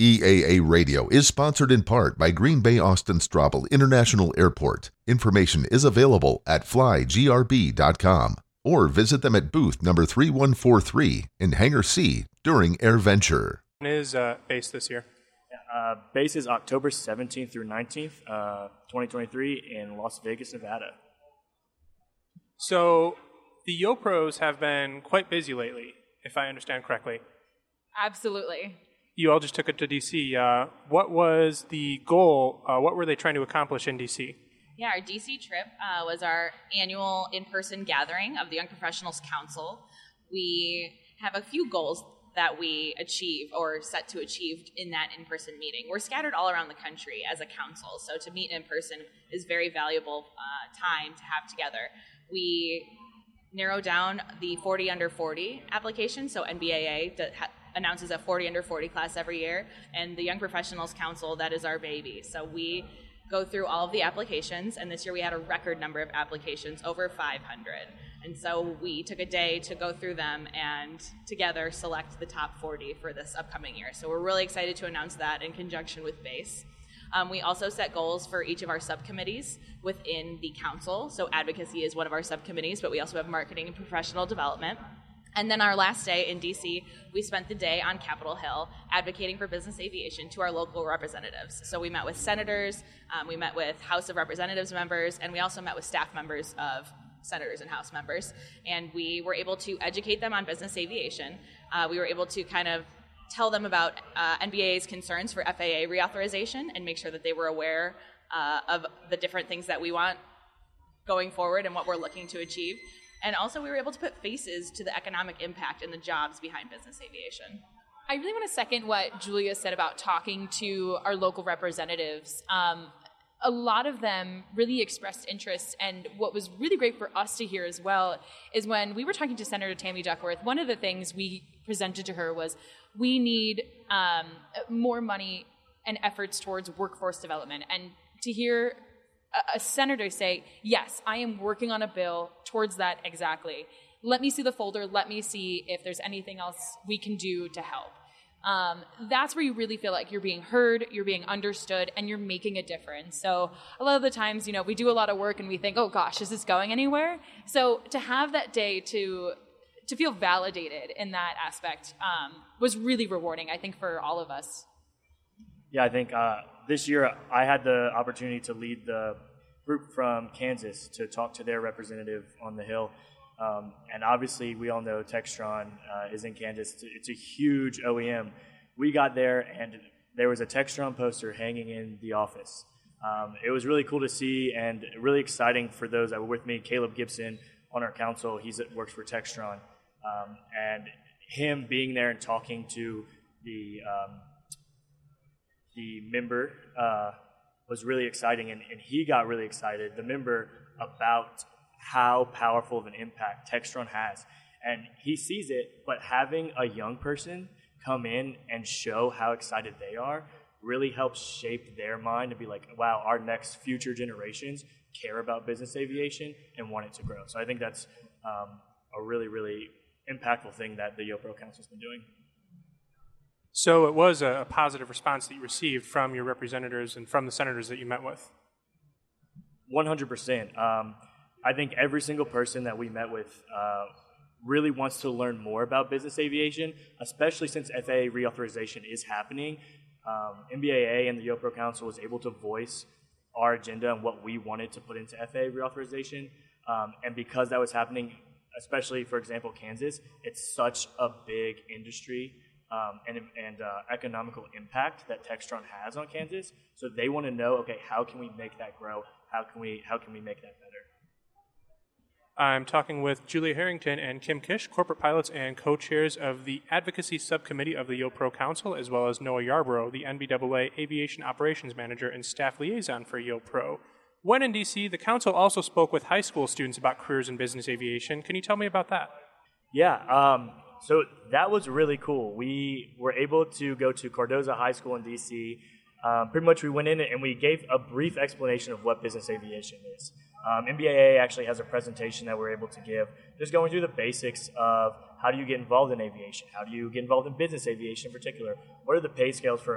EAA Radio is sponsored in part by Green Bay Austin Straubel International Airport. Information is available at flygrb.com or visit them at booth number 3143 in Hangar C during AirVenture. When is BASE this year? BASE is October 17th through 19th, 2023 in Las Vegas, Nevada. So the YoPros have been quite busy lately, if I understand correctly. Absolutely. You all just took it to D.C. What was the goal? What were they trying to accomplish in D.C.? Yeah, our D.C. trip was our annual in-person gathering of the Young Professionals Council. We have a few goals that we achieve or set to achieve in that in-person meeting. We're scattered all around the country as a council, so to meet in person is very valuable time to have together. We narrow down the 40 under 40 application, so NBAA announces a 40 under 40 class every year, and the Young Professionals Council, that is our baby. So we go through all of the applications, and this year we had a record number of applications, over 500. And so we took a day to go through them and together select the top 40 for this upcoming year. So we're really excited to announce that in conjunction with BASE. We also set goals for each of our subcommittees within the council. So advocacy is one of our subcommittees, but we also have marketing and professional development. And then our last day in DC, we spent the day on Capitol Hill advocating for business aviation to our local representatives. So we met with senators, we met with House of Representatives members, and we also met with staff members of senators and House members. And we were able to educate them on business aviation. We were able to kind of tell them about NBAA's concerns for FAA reauthorization and make sure that they were aware of the different things that we want going forward and what we're looking to achieve. And also we were able to put faces to the economic impact and the jobs behind business aviation. I really want to second what Julia said about talking to our local representatives. A lot of them really expressed interest, and what was really great for us to hear as well is when we were talking to Senator Tammy Duckworth, one of the things we presented to her was we need more money and efforts towards workforce development. And to hear a senator say, yes, I am working on a bill towards that exactly. Let me see the folder. Let me see if there's anything else we can do to help. That's where you really feel like you're being heard, you're being understood, and you're making a difference. So a lot of the times, we do a lot of work and we think, oh gosh, is this going anywhere? So to have that day to feel validated in that aspect was really rewarding, I think, for all of us. Yeah, I think this year I had the opportunity to lead the group from Kansas to talk to their representative on the Hill. And obviously, we all know Textron is in Kansas. It's a huge OEM. We got there, and there was a Textron poster hanging in the office. It was really cool to see and really exciting for those that were with me. Caleb Gibson on our council, he works for Textron. And him being there and talking to the member was really exciting, and he got really excited, the member, about how powerful of an impact Textron has. And he sees it, but having a young person come in and show how excited they are really helps shape their mind to be like, wow, our next future generations care about business aviation and want it to grow. So I think that's a really, really impactful thing that the YoPro Council's been doing. So it was a positive response that you received from your representatives and from the senators that you met with? 100%. I think every single person that we met with really wants to learn more about business aviation, especially since FAA reauthorization is happening. NBAA and the YoPro Council was able to voice our agenda and what we wanted to put into FAA reauthorization. And because that was happening, especially, for example, Kansas, it's such a big industry and economical impact that Textron has on Kansas. So they want to know, okay, how can we make that grow? How can we make that better? I'm talking with Julia Harrington and Kim Kish, corporate pilots and co-chairs of the Advocacy Subcommittee of the YoPro Council, as well as Noah Yarborough, the NBAA Aviation Operations Manager and Staff Liaison for YoPro. When in D.C., the Council also spoke with high school students about careers in business aviation. Can you tell me about that? Yeah, so that was really cool. We were able to go to Cardozo High School in D.C. Pretty much we went in and we gave a brief explanation of what business aviation is. NBAA actually has a presentation that we're able to give, just going through the basics of how do you get involved in aviation, how do you get involved in business aviation in particular, what are the pay scales for